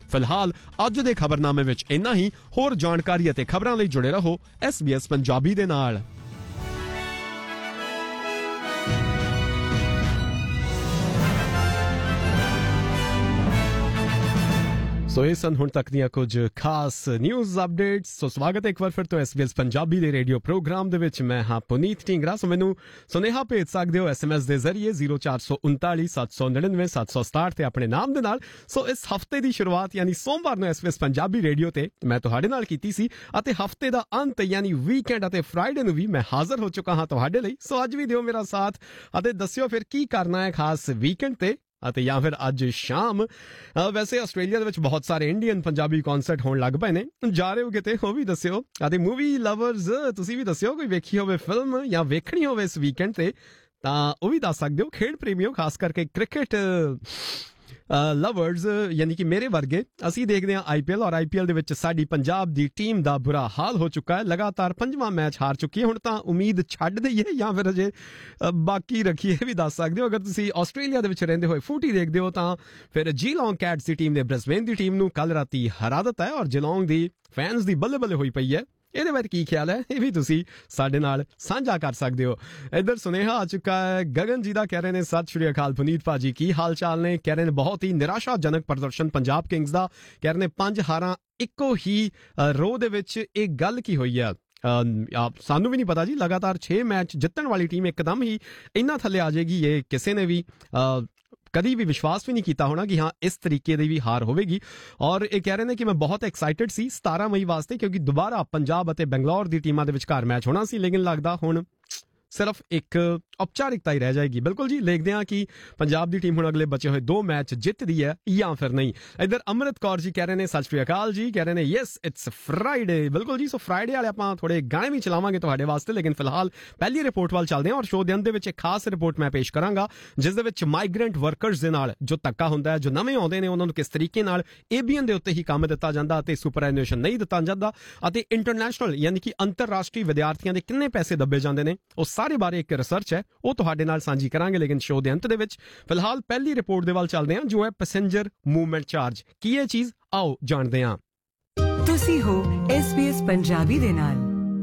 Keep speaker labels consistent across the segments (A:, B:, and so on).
A: ਫਿਲਹਾਲ ਅੱਜ ਦੇ ਖਬਰਨਾਮੇ ਵਿੱਚ ਇੰਨਾ ਹੀ। ਹੋਰ ਜਾਣਕਾਰੀ ਅਤੇ ਖਬਰਾਂ ਲਈ ਜੁੜੇ ਰਹੋ SBS ਪੰਜਾਬੀ ਦੇ ਨਾਲ। ਸੋ ਇਹ ਸਨ ਹੁਣ ਤੱਕ ਦੀਆਂ ਕੁਝ ਖਾਸ ਨਿਊਜ਼ ਅਪਡੇਟਸ। ਸੋ ਸਵਾਗਤ ਹੈ ਇੱਕ ਵਾਰ ਫਿਰ ਤੋਂ SBS ਪੰਜਾਬੀ ਦੇ ਰੇਡੀਓ ਪ੍ਰੋਗਰਾਮ ਦੇ ਵਿੱਚ। ਮੈਂ ਹਾਂ ਪੁਨੀਤ ਢੀਂਗਰਾ। ਸੋ ਮੈਨੂੰ ਸੁਨੇਹਾ ਭੇਜ ਸਕਦੇ ਹੋ SMS ਦੇ ਜ਼ਰੀਏ 0439 799 767 ਤੇ ਆਪਣੇ ਨਾਮ ਦੇ ਨਾਲ। ਸੋ ਇਸ ਹਫਤੇ ਦੀ ਸ਼ੁਰੂਆਤ ਯਾਨੀ ਸੋਮਵਾਰ ਨੂੰ SBS ਪੰਜਾਬੀ ਰੇਡੀਓ ਤੇ ਮੈਂ ਤੁਹਾਡੇ ਨਾਲ ਕੀਤੀ ਸੀ ਅਤੇ ਹਫਤੇ ਦਾ ਅੰਤ ਯਾਨੀ ਵੀਕਐਂਡ ਅਤੇ ਫਰਾਈਡੇ ਨੂੰ ਵੀ ਮੈਂ ਹਾਜ਼ਰ ਹੋ ਚੁੱਕਾ ਹਾਂ ਤੁਹਾਡੇ ਲਈ। ਸੋ ਅੱਜ ਵੀ ਦਿਓ ਮੇਰਾ ਸਾਥ ਅਤੇ ਦੱਸਿਓ ਫਿਰ ਕੀ ਕਰਨਾ ਹੈ ਖਾਸ ਵੀਕਐਂਡ ਤੇ ਅਤੇ ਜਾਂ ਫਿਰ ਅੱਜ ਸ਼ਾਮ। ਵੈਸੇ ਆਸਟ੍ਰੇਲੀਆ ਦੇ ਵਿੱਚ ਬਹੁਤ ਸਾਰੇ ਇੰਡੀਅਨ ਪੰਜਾਬੀ ਕਨਸਰਟ ਹੋਣ ਲੱਗ ਪਏ ਨੇ, ਜਾ ਰਹੇ ਹੋ ਕਿਤੇ ਉਹ ਵੀ ਦੱਸਿਓ। ਅਤੇ ਮੂਵੀ ਲਵਰਸ ਤੁਸੀਂ ਵੀ ਦੱਸਿਓ ਕੋਈ ਵੇਖੀ ਹੋਵੇ ਫਿਲਮ ਜਾਂ ਵੇਖਣੀ ਹੋਵੇ ਇਸ ਵੀਕਐਂਡ ਤੇ ਤਾਂ ਉਹ ਵੀ ਦੱਸ ਸਕਦੇ ਹੋ। ਖੇਡ ਪ੍ਰੇਮੀਓ ਖਾਸ ਕਰਕੇ ਕ੍ਰਿਕਟ ਲਵਰਸ ਯਾਨੀ ਕਿ ਮੇਰੇ ਵਰਗੇ ਅਸੀਂ ਦੇਖਦੇ ਹਾਂ IPL ਔਰ IPL ਦੇ ਵਿੱਚ ਸਾਡੀ ਪੰਜਾਬ ਦੀ ਟੀਮ ਦਾ ਬੁਰਾ ਹਾਲ ਹੋ ਚੁੱਕਾ ਹੈ। ਲਗਾਤਾਰ 5ਵਾਂ ਮੈਚ ਹਾਰ ਚੁੱਕੀ ਹੈ। ਹੁਣ ਤਾਂ ਉਮੀਦ ਛੱਡ ਦਈਏ ਜਾਂ ਫਿਰ ਅਜੇ ਬਾਕੀ ਰੱਖੀਏ ਵੀ ਦੱਸ ਸਕਦੇ ਹੋ। ਅਗਰ ਤੁਸੀਂ ਆਸਟ੍ਰੇਲੀਆ ਦੇ ਵਿੱਚ ਰਹਿੰਦੇ ਹੋਏ ਫੂਟੀ ਦੇਖਦੇ ਹੋ ਤਾਂ ਫਿਰ ਜੀਲੋਂਗ ਕੈਟਸ ਦੀ ਟੀਮ ਨੇ ਬ੍ਰਿਸਬੇਨ ਦੀ ਟੀਮ ਨੂੰ ਕੱਲ ਰਾਤੀ ਹਰਾ ਦਿੱਤਾ ਹੈ ਔਰ ਜੀਲੋਂਗ ਦੀ ਫੈਨਸ ਦੀ ਬੱਲੇ ਬੱਲੇ ਹੋਈ ਪਈ ਹੈ। ਇਹਦੇ ਬਾਰੇ ਕੀ ਖਿਆਲ ਹੈ ਇਹ ਵੀ ਤੁਸੀਂ ਸਾਡੇ ਨਾਲ ਸਾਂਝਾ ਕਰ ਸਕਦੇ ਹੋ। ਇੱਧਰ ਸੁਨੇਹਾ ਆ ਚੁੱਕਾ ਹੈ ਗਗਨ ਜੀ ਦਾ। ਕਹਿ ਰਹੇ ਨੇ ਸਤਿ ਸ਼੍ਰੀ ਅਕਾਲ ਪੁਨੀਤ ਭਾਜੀ, ਕੀ ਹਾਲ ਚਾਲ ਨੇ। ਕਹਿ ਰਹੇ ਨੇ ਬਹੁਤ ਹੀ ਨਿਰਾਸ਼ਾਜਨਕ ਪ੍ਰਦਰਸ਼ਨ ਪੰਜਾਬ ਕਿੰਗਸ ਦਾ। ਕਹਿ ਰਹੇ ਨੇ 5 ਹਾਰਾਂ ਇੱਕੋ ਹੀ ਰੋ ਦੇ ਵਿੱਚ। ਇਹ ਗੱਲ ਕੀ ਹੋਈ ਹੈ ਸਾਨੂੰ ਵੀ ਨਹੀਂ ਪਤਾ ਜੀ। ਲਗਾਤਾਰ 6 ਮੈਚ ਜਿੱਤਣ ਵਾਲੀ ਟੀਮ ਇੱਕਦਮ ਹੀ ਇੰਨਾ ਥੱਲੇ ਆ ਜਾਏਗੀ, ਇਹ ਕਿਸੇ ਨੇ ਵੀ ਕਦੀ ਵੀ ਵਿਸ਼ਵਾਸ ਵੀ ਨਹੀਂ ਕੀਤਾ ਹੋਣਾ ਕਿ ਹਾਂ ਇਸ ਤਰੀਕੇ ਦੀ ਵੀ ਹਾਰ ਹੋਵੇਗੀ। ਔਰ ਇਹ ਕਹਿ ਰਹੇ ਨੇ ਕਿ ਮੈਂ ਬਹੁਤ ਐਕਸਾਈਟਡ ਸੀ 17 ਮਈ ਵਾਸਤੇ ਕਿਉਂਕਿ ਦੁਬਾਰਾ ਪੰਜਾਬ ਅਤੇ ਬੰਗਲੌਰ ਦੀ ਟੀਮਾਂ ਦੇ ਵਿਚਕਾਰ ਮੈਚ ਹੋਣਾ ਸੀ, ਲੇਕਿਨ ਲੱਗਦਾ ਹੁਣ ਸਿਰਫ ਇੱਕ ਔਪਚਾਰਿਕਤਾ ਹੀ ਰਹਿ ਜਾਏਗੀ। ਬਿਲਕੁਲ ਜੀ, ਦੇਖਦੇ ਹਾਂ ਕਿ ਪੰਜਾਬ ਦੀ ਟੀਮ ਹੁਣ ਅਗਲੇ ਬਚੇ ਹੋਏ 2 ਮੈਚ ਜਿੱਤਦੀ ਹੈ ਜਾਂ ਫਿਰ ਨਹੀਂ। ਇੱਧਰ ਅੰਮ੍ਰਿਤ ਕੌਰ ਜੀ ਕਹਿ ਰਹੇ ਨੇ ਸਤਿ ਸ਼੍ਰੀ ਅਕਾਲ ਜੀ। ਕਹਿ ਰਹੇ ਨੇ ਯੈਸ ਇਟਸ ਫਰਾਈਡੇ। ਬਿਲਕੁਲ ਜੀ, ਸੋ ਫਰਾਈਡੇ ਵਾਲੇ ਆਪਾਂ ਥੋੜੇ ਗਾਣੇ ਵੀ ਚਲਾਵਾਂਗੇ ਤੁਹਾਡੇ ਵਾਸਤੇ, ਲੇਕਿਨ ਫਿਲਹਾਲ ਪਹਿਲੀ ਰਿਪੋਰਟ ਵੱਲ ਚੱਲਦੇ ਹਾਂ। ਔਰ ਸ਼ੋਅ ਦੇ ਅੰਤ ਦੇ ਵਿੱਚ ਇੱਕ ਖਾਸ ਰਿਪੋਰਟ ਮੈਂ ਪੇਸ਼ ਕਰਾਂਗਾ ਜਿਸ ਦੇ ਵਿੱਚ ਮਾਈਗ੍ਰੈਂਟ ਵਰਕਰਸ ਦੇ ਨਾਲ ਜੋ ਧੱਕਾ ਹੁੰਦਾ ਹੈ, ਜੋ ਨਵੇਂ ਆਉਂਦੇ ਨੇ ਉਹਨਾਂ ਨੂੰ ਕਿਸ ਤਰੀਕੇ ਨਾਲ ABN ਦੇ ਉੱਤੇ ਹੀ ਕੰਮ ਦਿੱਤਾ ਜਾਂਦਾ ਅਤੇ ਸੁਪਰਐਨੂਏਸ਼ਨ ਨਹੀਂ ਦਿੱਤਾ ਜਾਂਦਾ ਅਤੇ ਇੰਟਰਨੈਸ਼ਨਲ ਯਾਨੀ ਕਿ ਅੰਤਰਰਾਸ਼ਟਰੀ ਵਿਦਿਆਰਥੀਆਂ ਦੇ ਕਿੰਨੇ ਪੈਸੇ ਦੱਬੇ ਜਾਂਦੇ ਨੇ, ਉਹ ਸਾਰੇ ਬਾਰੇ ਇੱਕ ਰਿਸਰਚ ਹੈ ਉਹ ਤੁਹਾਡੇ ਨਾਲ ਸਾਂਝੀ ਕਰਾਂਗੇ। ਲੇਕਿਨ ਸ਼ੋਅ ਦੇ ਅੰਤ ਦੇ ਵਿੱਚ ਫਿਲਹਾਲ ਪਹਿਲੀ ਰਿਪੋਰਟ ਦੇ ਵੱਲ ਚੱਲਦੇ ਹਾਂ ਜੋ ਹੈ ਪੈਸੇਂਜਰ ਮੂਵਮੈਂਟ ਚਾਰਜ। ਕੀ ਇਹ ਚੀਜ਼, ਆਓ ਜਾਣਦੇ ਹਾਂ।
B: ਤੁਸੀਂ ਹੋ SBS ਪੰਜਾਬੀ ਦੇ ਨਾਲ।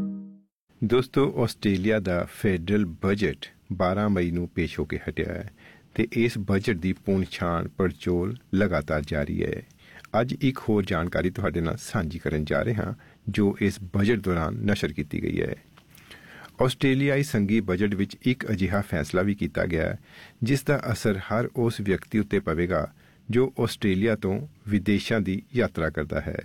C: ਦੋਸਤੋ, ਆਸਟ੍ਰੇਲੀਆ ਦਾ ਫੈਡਰਲ ਬਜਟ 12 ਮਈ ਨੂੰ ਪੇਸ਼ ਹੋ ਕੇ ਹਟਿਆ ਹੈ ਤੇ ਇਸ ਬਜਟ ਦੀ ਪੁਣਛਾਣ ਪੜਚੋਲ ਲਗਾਤਾਰ ਜਾਰੀ ਹੈ। ਅੱਜ ਇੱਕ ਹੋਰ ਜਾਣਕਾਰੀ ਤੁਹਾਡੇ ਨਾਲ ਸਾਂਝੀ ਕਰਨ ਜਾ ਰਹੇ ਹਾਂ ਜੋ ਇਸ ਬਜਟ ਦੌਰਾਨ ਨਸ਼ਰ ਕੀਤੀ ਗਈ ਹੈ। ਆਸਟ੍ਰੇਲੀਆਈ ਸੰਘੀ ਬਜਟ ਵਿੱਚ ਇੱਕ ਅਜਿਹਾ ਫੈਸਲਾ ਵੀ ਕੀਤਾ ਗਿਆ ਹੈ ਜਿਸ ਦਾ ਅਸਰ ਹਰ ਉਸ ਵਿਅਕਤੀ ਉੱਤੇ ਪਵੇਗਾ ਜੋ ਆਸਟ੍ਰੇਲੀਆ ਤੋਂ ਵਿਦੇਸ਼ਾਂ ਦੀ ਯਾਤਰਾ ਕਰਦਾ ਹੈ।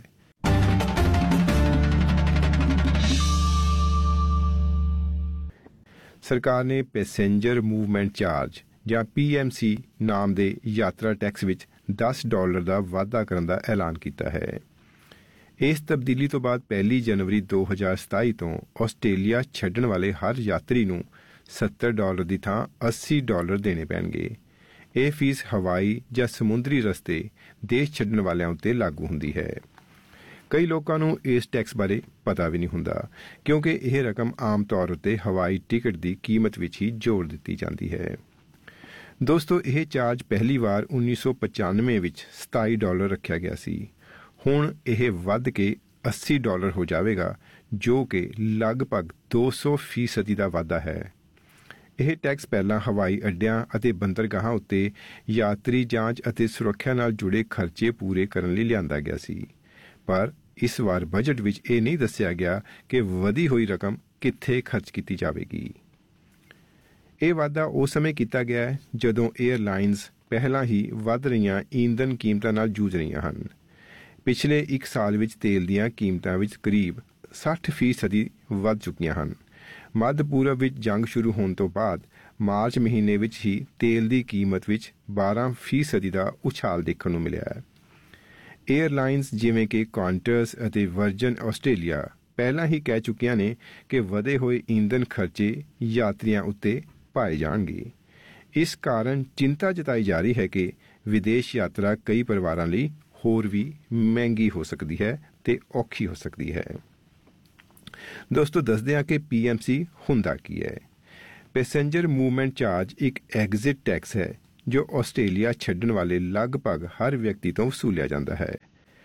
C: ਸਰਕਾਰ ਨੇ ਪੈਸੇਂਜਰ ਮੂਵਮੈਂਟ ਚਾਰਜ ਜਾਂ PMC ਨਾਮ ਦੇ ਯਾਤਰਾ ਟੈਕਸ ਵਿੱਚ $10 ਦਾ ਵਾਧਾ ਕਰਨ ਦਾ ਐਲਾਨ ਕੀਤਾ ਹੈ। ਇਸ ਤਬਦੀਲੀ ਤੋਂ ਬਾਅਦ 1 ਜਨਵਰੀ 2027 ਤੋਂ ਆਸਟ੍ਰੇਲੀਆ ਛੱਡਣ ਵਾਲੇ ਹਰ ਯਾਤਰੀ ਨੂੰ $70 ਦੀ ਥਾਂ $80 ਦੇਣੇ ਪੈਣਗੇ। ਇਹ ਫੀਸ ਹਵਾਈ ਜਾਂ ਸਮੁੰਦਰੀ ਰਸਤੇ ਦੇਸ਼ ਛੱਡਣ ਵਾਲਿਆਂ ਉੱਤੇ ਲਾਗੂ ਹੁੰਦੀ ਹੈ। ਕਈ ਲੋਕਾਂ ਨੂੰ ਇਸ ਟੈਕਸ ਬਾਰੇ ਪਤਾ ਵੀ ਨਹੀਂ ਹੁੰਦਾ ਕਿਉਂਕਿ ਇਹ ਰਕਮ ਆਮ ਤੌਰ ਉੱਤੇ ਹਵਾਈ ਟਿਕਟ ਦੀ ਕੀਮਤ ਵਿੱਚ ਹੀ ਜੋੜ ਦਿੱਤੀ ਜਾਂਦੀ ਹੈ। ਦੋਸਤੋ, ਇਹ ਚਾਰਜ ਪਹਿਲੀ ਵਾਰ 1995 ਵਿੱਚ $27 ਰੱਖਿਆ ਗਿਆ ਸੀ। ਹੁਣ ਇਹ ਵੱਧ ਕੇ $80 ਹੋ ਜਾਵੇਗਾ ਜੋ ਕਿ ਲਗਭਗ 200% ਦਾ ਵਾਧਾ ਹੈ। ਇਹ ਟੈਕਸ ਪਹਿਲਾਂ ਹਵਾਈ ਅੱਡਿਆਂ ਅਤੇ ਬੰਦਰਗਾਹਾਂ ਉੱਤੇ ਯਾਤਰੀ ਜਾਂਚ ਅਤੇ ਸੁਰੱਖਿਆ ਨਾਲ ਜੁੜੇ ਖਰਚੇ ਪੂਰੇ ਕਰਨ ਲਈ ਲਿਆਂਦਾ ਗਿਆ ਸੀ, ਪਰ ਇਸ ਵਾਰ ਬਜਟ ਵਿੱਚ ਇਹ ਨਹੀਂ ਦੱਸਿਆ ਗਿਆ ਕਿ ਵਧੀ ਹੋਈ ਰਕਮ ਕਿੱਥੇ ਖਰਚ ਕੀਤੀ ਜਾਵੇਗੀ। ਇਹ ਵਾਧਾ ਉਸ ਸਮੇਂ ਕੀਤਾ ਗਿਆ ਹੈ ਜਦੋਂ ਏਅਰਲਾਈਨਸ ਪਹਿਲਾਂ ਹੀ ਵੱਧ ਰਹੀਆਂ ਈਂਧਨ ਕੀਮਤਾਂ ਨਾਲ ਜੂਝ ਰਹੀਆਂ ਹਨ। ਪਿਛਲੇ 1 ਸਾਲ ਵਿੱਚ ਤੇਲ ਦੀਆਂ ਕੀਮਤਾਂ ਵਿੱਚ ਕਰੀਬ 60% ਵੱਧ ਚੁੱਕੀਆਂ ਹਨ। ਮੱਧ ਪੂਰਬ ਵਿੱਚ ਜੰਗ ਸ਼ੁਰੂ ਹੋਣ ਤੋਂ ਬਾਅਦ ਮਾਰਚ ਮਹੀਨੇ ਵਿੱਚ ਹੀ ਤੇਲ ਦੀ ਕੀਮਤ ਵਿੱਚ 12% ਦਾ ਉਛਾਲ ਦੇਖਣ ਨੂੰ ਮਿਲਿਆ ਹੈ। ਏਅਰਲਾਈਨਸ ਜਿਵੇਂ ਕਿ ਕੁਆਂਟਸ ਅਤੇ ਵਰਜਨ ਆਸਟ੍ਰੇਲੀਆ ਪਹਿਲਾਂ ਹੀ ਕਹਿ ਚੁੱਕੀਆਂ ਨੇ ਕਿ ਵਧੇ ਹੋਏ ਈਂਧਨ ਖਰਚੇ ਯਾਤਰੀਆਂ ਉੱਤੇ ਪਾਏ ਜਾਣਗੇ। ਇਸ ਕਾਰਨ ਚਿੰਤਾ ਜਤਾਈ ਜਾ ਰਹੀ ਹੈ ਕਿ ਵਿਦੇਸ਼ ਯਾਤਰਾ ਕਈ ਪਰਿਵਾਰਾਂ ਲਈ ਹੋਰ ਵੀ ਮਹਿੰਗੀ ਹੋ ਸਕਦੀ ਹੈ ਤੇ ਔਖੀ ਹੋ ਸਕਦੀ ਹੈ। ਦੋਸਤੋ, ਦੱਸਦੇ ਹਾਂ ਕਿ PMC ਹੁੰਦਾ ਕੀ ਹੈ। ਪੈਸੇਂਜਰ ਮੂਵਮੈਂਟ ਚਾਰਜ ਇੱਕ ਐਗਜ਼ਿਟ ਟੈਕਸ ਹੈ ਜੋ ਆਸਟ੍ਰੇਲੀਆ ਛੱਡਣ ਵਾਲੇ ਲਗਭਗ ਹਰ ਵਿਅਕਤੀ ਤੋਂ ਵਸੂਲਿਆ ਜਾਂਦਾ ਹੈ।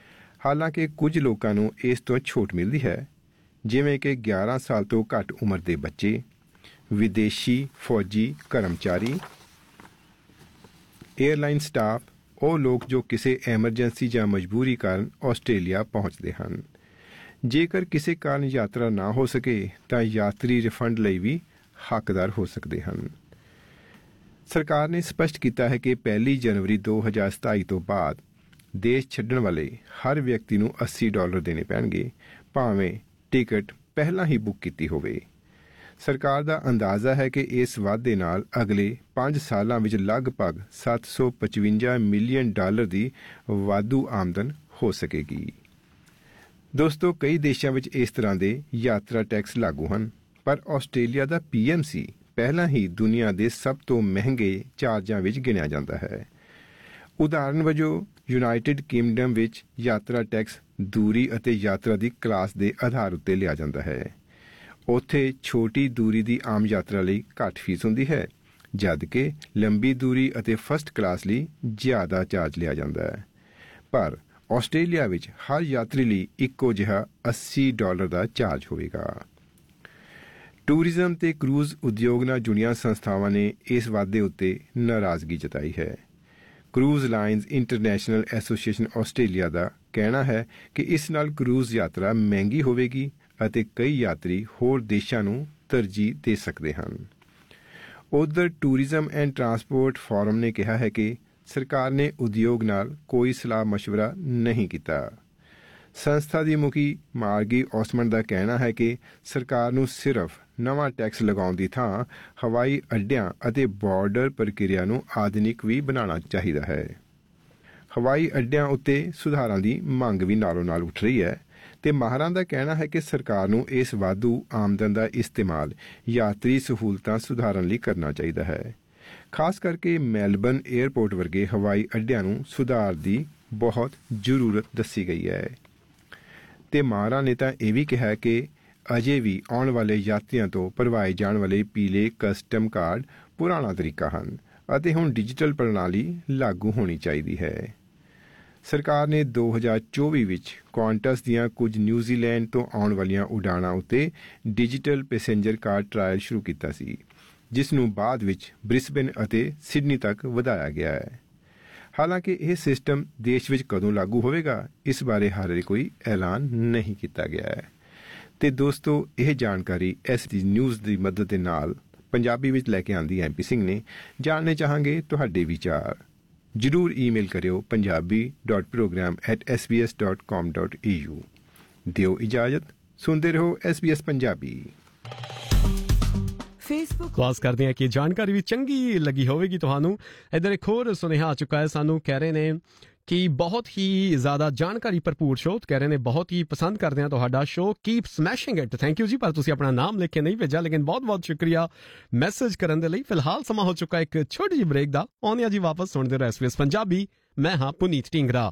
C: ਹਾਲਾਂਕਿ ਕੁਝ ਲੋਕਾਂ ਨੂੰ ਇਸ ਤੋਂ ਛੋਟ ਮਿਲਦੀ ਹੈ, ਜਿਵੇਂ ਕਿ 11 ਸਾਲ ਤੋਂ ਘੱਟ ਉਮਰ ਦੇ ਬੱਚੇ, ਵਿਦੇਸ਼ੀ ਫੌਜੀ ਕਰਮਚਾਰੀ, 에ਅਰਲਾਈਨ ਸਟਾਫ, ਉਹ ਲੋਕ ਜੋ ਕਿਸੇ ਐਮਰਜੈਂਸੀ ਜਾਂ ਮਜਬੂਰੀ ਕਾਰਨ ਆਸਟ੍ਰੇਲੀਆ ਪਹੁੰਚਦੇ ਹਨ। ਜੇਕਰ ਕਿਸੇ ਕਾਰਨ ਯਾਤਰਾ ਨਾ ਹੋ ਸਕੇ ਤਾਂ ਯਾਤਰੀ ਰਿਫੰਡ ਲਈ ਵੀ ਹੱਕਦਾਰ ਹੋ ਸਕਦੇ ਹਨ। ਸਰਕਾਰ ਨੇ ਸਪਸ਼ਟ ਕੀਤਾ ਹੈ ਕਿ 1 ਜਨਵਰੀ 2027 ਤੋਂ ਬਾਅਦ ਦੇਸ਼ ਛੱਡਣ ਵਾਲੇ ਹਰ ਵਿਅਕਤੀ ਨੂੰ $80 ਦੇਣੇ ਪੈਣਗੇ, ਭਾਵੇਂ ਟਿਕਟ ਪਹਿਲਾਂ ਹੀ ਬੁੱਕ ਕੀਤੀ ਹੋਵੇ। ਸਰਕਾਰ ਦਾ ਅੰਦਾਜ਼ਾ ਹੈ ਕਿ ਇਸ ਵਾਧੇ ਨਾਲ ਅਗਲੇ 5 ਸਾਲਾਂ ਵਿੱਚ ਲਗਭਗ $755 ਮਿਲੀਅਨ ਦੀ ਵਾਧੂ ਆਮਦਨ ਹੋ ਸਕੇਗੀ। ਦੋਸਤੋ, ਕਈ ਦੇਸ਼ਾਂ ਵਿੱਚ ਇਸ ਤਰ੍ਹਾਂ ਦੇ ਯਾਤਰਾ ਟੈਕਸ ਲਾਗੂ ਹਨ, ਪਰ ਆਸਟ੍ਰੇਲੀਆ ਦਾ PMC ਪਹਿਲਾਂ ਹੀ ਦੁਨੀਆ ਦੇ ਸਭ ਤੋਂ ਮਹਿੰਗੇ ਚਾਰਜਾਂ ਵਿੱਚ ਗਿਣਿਆ ਜਾਂਦਾ ਹੈ। ਉਦਾਹਰਨ ਵਜੋਂ ਯੂਨਾਈਟਿਡ ਕਿੰਗਡਮ ਵਿੱਚ ਯਾਤਰਾ ਟੈਕਸ ਦੂਰੀ ਅਤੇ ਯਾਤਰਾ ਦੀ ਕਲਾਸ ਦੇ ਆਧਾਰ ਉੱਤੇ ਲਿਆ ਜਾਂਦਾ ਹੈ। ਉੱਥੇ ਛੋਟੀ ਦੂਰੀ ਦੀ ਆਮ ਯਾਤਰਾ ਲਈ ਘੱਟ ਫੀਸ ਹੁੰਦੀ ਹੈ, ਜਦਕਿ ਲੰਬੀ ਦੂਰੀ ਅਤੇ ਫਸਟ ਕਲਾਸ ਲਈ ਜ਼ਿਆਦਾ ਚਾਰਜ ਲਿਆ ਜਾਂਦਾ ਹੈ। ਪਰ ਆਸਟ੍ਰੇਲੀਆ ਵਿੱਚ ਹਰ ਯਾਤਰੀ ਲਈ ਇੱਕੋ ਜਿਹਾ $80 ਦਾ ਚਾਰਜ ਹੋਵੇਗਾ। ਟੂਰਿਜ਼ਮ ਤੇ ਕਰੂਜ਼ ਉਦਯੋਗ ਨਾਲ ਜੁੜੀਆਂ ਸੰਸਥਾਵਾਂ ਨੇ ਇਸ ਵਾਧੇ ਉੱਤੇ ਨਾਰਾਜ਼ਗੀ ਜਤਾਈ ਹੈ। Cruise lines international association Australia ਦਾ ਕਹਿਣਾ ਹੈ ਕਿ ਇਸ ਨਾਲ ਕਰੂਜ਼ ਯਾਤਰਾ ਮਹਿੰਗੀ ਹੋਵੇਗੀ ਅਤੇ ਕਈ ਯਾਤਰੀ ਹੋਰ ਦੇਸ਼ਾਂ ਨੂੰ ਤਰਜੀਹ ਦੇ ਸਕਦੇ ਹਨ। ਉਧਰ ਟੂਰਿਜ਼ਮ ਐਂਡ ਟਰਾਂਸਪੋਰਟ ਫੋਰਮ ਨੇ ਕਿਹਾ ਹੈ ਕਿ ਸਰਕਾਰ ਨੇ ਉਦਯੋਗ ਨਾਲ ਕੋਈ ਸਲਾਹ ਮਸ਼ਵਰਾ ਨਹੀਂ ਕੀਤਾ। ਸੰਸਥਾ ਦੀ ਮੁਖੀ ਮਾਰਗੀ ਔਸਮਨ ਦਾ ਕਹਿਣਾ ਹੈ ਕਿ ਸਰਕਾਰ ਨੂੰ ਸਿਰਫ ਨਵਾਂ ਟੈਕਸ ਲਗਾਉਣ ਦੀ ਥਾਂ ਹਵਾਈ ਅੱਡਿਆਂ ਅਤੇ ਬਾਰਡਰ ਪ੍ਰਕਿਰਿਆ ਨੂੰ ਆਧੁਨਿਕ ਵੀ ਬਣਾਉਣਾ ਚਾਹੀਦਾ ਹੈ। ਹਵਾਈ ਅੱਡਿਆਂ ਉੱਤੇ ਸੁਧਾਰਾਂ ਦੀ ਮੰਗ ਵੀ ਨਾਲੋਂ ਨਾਲ ਉੱਠ ਰਹੀ ਹੈ ਤੇ ਮਾਹਰਾਂ ਦਾ ਕਹਿਣਾ ਹੈ ਕਿ ਸਰਕਾਰ ਨੂੰ ਇਸ ਵਾਧੂ ਆਮਦਨ ਦਾ ਇਸਤੇਮਾਲ ਯਾਤਰੀ ਸਹੂਲਤਾਂ ਸੁਧਾਰਨ ਲਈ ਕਰਨਾ ਚਾਹੀਦਾ ਹੈ। ਖਾਸ ਕਰਕੇ ਮੈਲਬਰਨ ਏਅਰਪੋਰਟ ਵਰਗੇ ਹਵਾਈ ਅੱਡਿਆਂ ਨੂੰ ਸੁਧਾਰ ਦੀ ਬਹੁਤ ਜ਼ਰੂਰਤ ਦੱਸੀ ਗਈ ਹੈ। ਤੇ ਮਾਹਰਾਂ ਨੇ ਤਾਂ ਇਹ ਵੀ ਕਿਹਾ ਕਿ ਅਜੇ ਵੀ ਆਉਣ ਵਾਲੇ ਯਾਤਰੀਆਂ ਤੋਂ ਭਰਵਾਏ ਜਾਣ ਵਾਲੇ ਪੀਲੇ ਕਸਟਮ ਕਾਰਡ ਪੁਰਾਣਾ ਤਰੀਕਾ ਹਨ ਅਤੇ ਹੁਣ ਡਿਜੀਟਲ ਪ੍ਰਣਾਲੀ ਲਾਗੂ ਹੋਣੀ ਚਾਹੀਦੀ ਹੈ। ਸਰਕਾਰ ਨੇ 2024 ਵਿੱਚ ਕੁਆਂਟਸ ਦੀਆਂ ਕੁਝ ਨਿਊਜ਼ੀਲੈਂਡ ਤੋਂ ਆਉਣ ਵਾਲੀਆਂ ਉਡਾਣਾਂ ਉੱਤੇ ਡਿਜੀਟਲ ਪੈਸੇਂਜਰ ਕਾਰਡ ਟਰਾਇਲ ਸ਼ੁਰੂ ਕੀਤਾ ਸੀ, ਜਿਸ ਨੂੰ ਬਾਅਦ ਵਿੱਚ ਬ੍ਰਿਸਬੇਨ ਅਤੇ ਸਿਡਨੀ ਤੱਕ ਵਧਾਇਆ ਗਿਆ ਹੈ। ਹਾਲਾਂਕਿ ਇਹ ਸਿਸਟਮ ਦੇਸ਼ ਵਿੱਚ ਕਦੋਂ ਲਾਗੂ ਹੋਵੇਗਾ, ਇਸ ਬਾਰੇ ਹਾਲੇ ਕੋਈ ਐਲਾਨ ਨਹੀਂ ਕੀਤਾ ਗਿਆ ਹੈ। ਤੇ ਦੋਸਤੋ, ਇਹ ਜਾਣਕਾਰੀ ਐਸਡੀ ਨਿਊਜ਼ ਦੀ ਮਦਦ ਦੇ ਨਾਲ ਪੰਜਾਬੀ ਵਿੱਚ ਲੈ ਕੇ ਆਂਦੀ MP ਸਿੰਘ ਨੇ। ਜਾਣਨੇ ਚਾਹਾਂਗੇ ਤੁਹਾਡੇ ਵਿਚਾਰ। ਜ਼ਰੂਰ ਈਮੇਲ ਕਰਿਓ punjabi.program@sbs.com.au। ਦਿਓ ਇਜਾਜ਼ਤ, ਸੁਣਦੇ ਰਹੋ SBS ਪੰਜਾਬੀ।
B: ਫੇਸਬੁੱਕ
A: ਆਸ ਕਰਦੇ ਹਾਂ ਕਿ ਜਾਣਕਾਰੀ ਵੀ ਚੰਗੀ ਲੱਗੀ ਹੋਵੇਗੀ ਤੁਹਾਨੂੰ। ਇੱਧਰ ਇੱਕ ਹੋਰ ਸੁਨੇਹਾ ਆ ਚੁੱਕਾ ਹੈ, ਸਾਨੂੰ ਕਹਿ ਰਹੇ ਨੇ ਕਿ ਬਹੁਤ ਹੀ ਜ਼ਿਆਦਾ ਜਾਣਕਾਰੀ ਭਰਪੂਰ ਸ਼ੋਅ, ਕਹਿ ਰਹੇ ਨੇ ਬਹੁਤ ਹੀ ਪਸੰਦ ਕਰਦੇ ਹਾਂ ਤੁਹਾਡਾ show, keep smashing it. Thank you ਜੀ, ਪਰ ਤੁਸੀਂ ਆਪਣਾ ਨਾਮ ਲਿਖ ਕੇ ਨਹੀਂ ਭੇਜਿਆ, ਲੇਕਿਨ ਬਹੁਤ ਬਹੁਤ ਸ਼ੁਕਰੀਆ ਮੈਸੇਜ ਕਰਨ ਦੇ ਲਈ। ਫਿਲਹਾਲ ਸਮਾਂ ਹੋ ਚੁੱਕਾ ਇੱਕ ਛੋਟੀ ਜਿਹੀ ਬ੍ਰੇਕ ਦਾ। ਆਉਂਦੇ ਹਾਂ ਜੀ ਵਾਪਸ, ਸੁਣਦੇ ਰਹੋ SBS ਪੰਜਾਬੀ। ਮੈਂ ਹਾਂ ਪੁਨੀਤ Dhingra.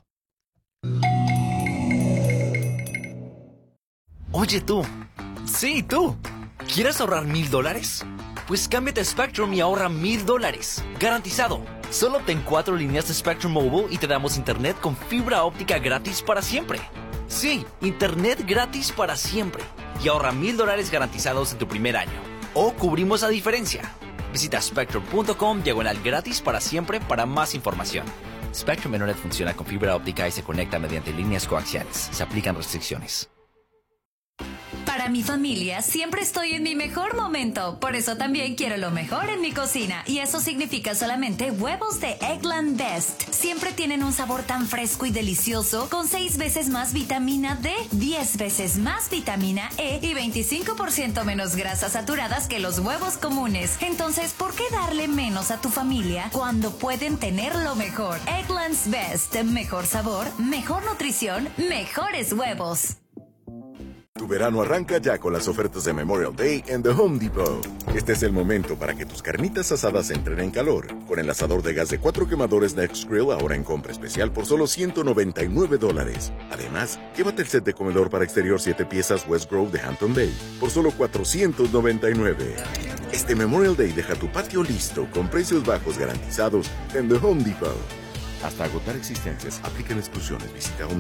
D: Oye tú, sí tú, ¿quieres ahorrar $1,000? Pues cámbiate a Spectrum y ahorra $1,000, garantizado. Solo obtén 4 líneas de Spectrum Mobile y te damos internet con fibra óptica gratis para siempre. Sí, internet gratis para siempre. Y ahorra $1,000 garantizados en tu primer año. O cubrimos la diferencia. Visita spectrum.com/gratis para siempre para más información. Spectrum Internet funciona con fibra óptica y se conecta mediante líneas coaxiales. Se aplican restricciones.
E: Para mi familia siempre estoy en mi mejor momento, por eso también quiero lo mejor en mi cocina, y eso significa solamente huevos de Eggland Best. Siempre tienen un sabor tan fresco y delicioso, con 6 veces más vitamina D, 10 veces más vitamina E y 25% menos grasas saturadas que los huevos comunes. Entonces, ¿por qué darle menos a tu familia cuando pueden tener lo mejor? Eggland's Best, mejor sabor, mejor nutrición, mejores huevos.
F: Tu verano arranca ya con las ofertas de Memorial Day en The Home Depot. Este es el momento para que tus carnitas asadas entren en calor. Con el asador de gas de 4 quemadores Next Grill ahora en compra especial por solo $199. Además, llévate el set de comedor para exterior 7 piezas West Grove de Hampton Bay por solo $499. Este Memorial Day deja tu patio listo con precios bajos garantizados en The Home Depot. Hasta agotar existencias, aplican exclusiones. Visita